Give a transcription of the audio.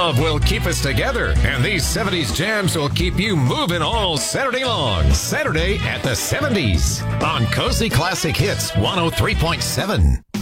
Love will keep us together, and these 70s jams will keep you moving all Saturday long. Saturday at the 70s on Cozy Classic Hits 103.7.